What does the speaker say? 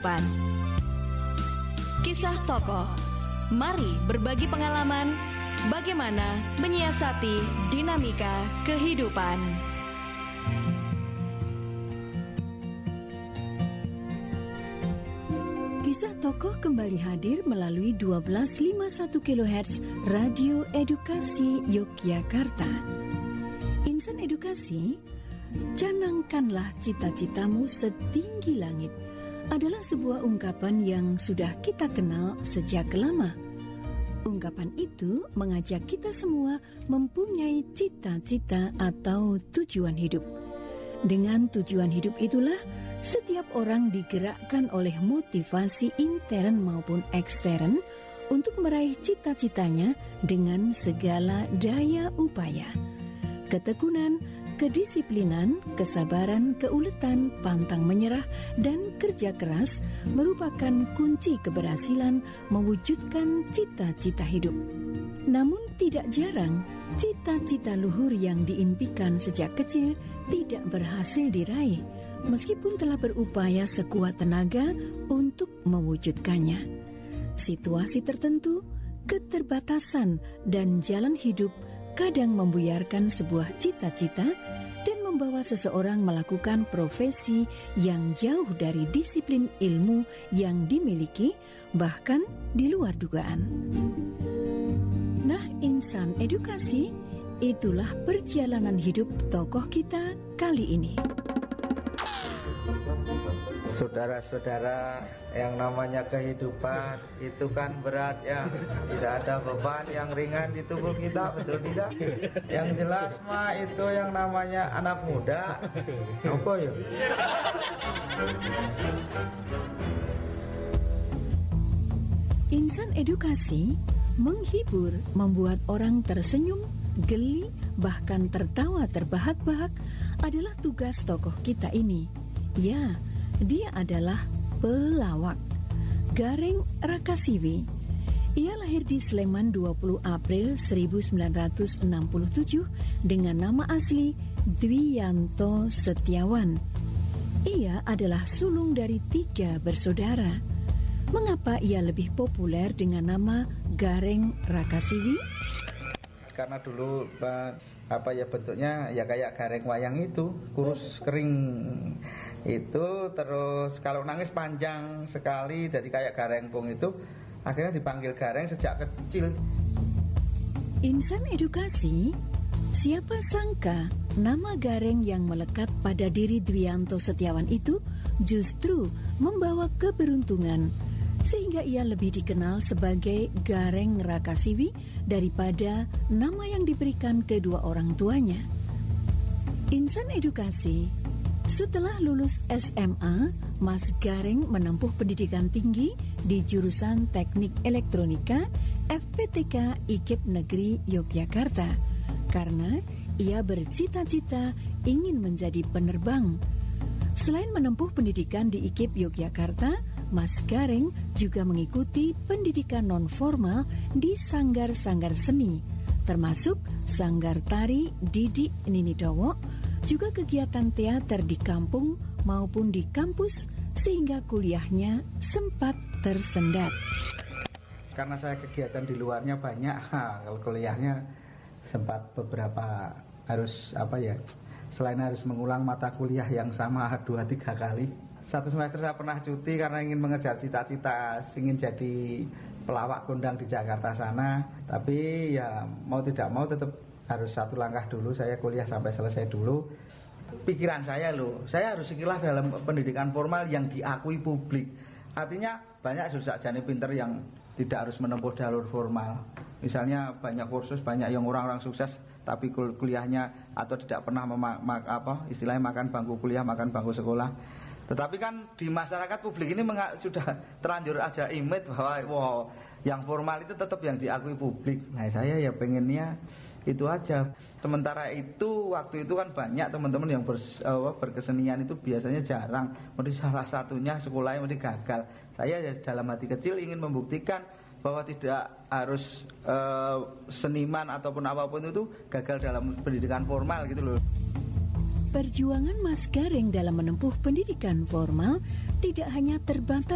kehidupan. Kisah tokoh. Mari berbagi pengalaman bagaimana menyiasati dinamika kehidupan. Kisah tokoh kembali hadir melalui 1251 kHz Radio Edukasi Yogyakarta. Insan Edukasi, canangkanlah cita-citamu setinggi langit adalah sebuah ungkapan yang sudah kita kenal sejak lama. Ungkapan itu mengajak kita semua mempunyai cita-cita atau tujuan hidup. Dengan tujuan hidup itulah setiap orang digerakkan oleh motivasi intern maupun ekstern untuk meraih cita-citanya dengan segala daya upaya. Ketekunan, kedisiplinan, kesabaran, keuletan, pantang menyerah, dan kerja keras merupakan kunci keberhasilan mewujudkan cita-cita hidup. Namun tidak jarang, cita-cita luhur yang diimpikan sejak kecil tidak berhasil diraih, meskipun telah berupaya sekuat tenaga untuk mewujudkannya. Situasi tertentu, keterbatasan, dan jalan hidup kadang membuyarkan sebuah cita-cita dan membawa seseorang melakukan profesi yang jauh dari disiplin ilmu yang dimiliki, bahkan di luar dugaan. Nah, insan edukasi, itulah perjalanan hidup tokoh kita kali ini. Saudara-saudara, yang namanya kehidupan itu kan berat ya. Tidak ada beban yang ringan di tubuh kita, betul tidak? Yang jelas mah itu yang namanya anak muda. Apa ya? Insan edukasi menghibur, membuat orang tersenyum, geli, bahkan tertawa terbahak-bahak adalah tugas tokoh kita ini. Ya, dia adalah pelawak. Gareng Rakasiwi. Ia lahir di Sleman 20 April 1967 dengan nama asli Dwianto Setiawan. Ia adalah sulung dari 3 bersaudara. Mengapa ia lebih populer dengan nama Gareng Rakasiwi? Karena dulu bentuknya ya kayak gareng wayang itu, kurus kering itu, terus kalau nangis panjang sekali, jadi kayak garengpung itu, akhirnya dipanggil gareng sejak kecil. Insan edukasi, siapa sangka nama gareng yang melekat pada diri Dwianto Setiawan itu justru membawa keberuntungan, sehingga ia lebih dikenal sebagai Gareng Rakasiwi daripada nama yang diberikan kedua orang tuanya. Insan edukasi, setelah lulus SMA, Mas Gareng menempuh pendidikan tinggi di jurusan Teknik Elektronika FPTK IKIP Negeri Yogyakarta karena ia bercita-cita ingin menjadi penerbang. Selain menempuh pendidikan di IKIP Yogyakarta, Mas Gareng juga mengikuti pendidikan non-formal di sanggar-sanggar seni, termasuk Sanggar Tari Didi Ninidowo, juga kegiatan teater di kampung maupun di kampus, sehingga kuliahnya sempat tersendat. Karena saya kegiatan di luarnya banyak, kalau kuliahnya sempat beberapa harus selain harus mengulang mata kuliah yang sama 2-3 kali. Satu semester saya pernah cuti karena ingin mengejar cita-cita, ingin jadi pelawak kondang di Jakarta sana. Tapi ya mau tidak mau tetap harus satu langkah dulu, saya kuliah sampai selesai dulu. Pikiran saya saya harus sekilas dalam pendidikan formal yang diakui publik. Artinya banyak sarjana pinter yang tidak harus menempuh jalur formal. Misalnya banyak kursus, banyak yang orang-orang sukses tapi kuliahnya atau tidak pernah istilahnya makan bangku kuliah, makan bangku sekolah. Tetapi kan di masyarakat publik ini sudah terlanjur aja image bahwa yang formal itu tetap yang diakui publik. Nah saya ya pengennya itu aja. Sementara itu waktu itu kan banyak teman-teman yang berkesenian itu biasanya jarang. Mungkin salah satunya sekolahnya mungkin gagal. Saya ya dalam hati kecil ingin membuktikan bahwa tidak harus seniman ataupun apapun itu gagal dalam pendidikan formal gitu loh. Perjuangan Mas Gareng dalam menempuh pendidikan formal tidak hanya terbatas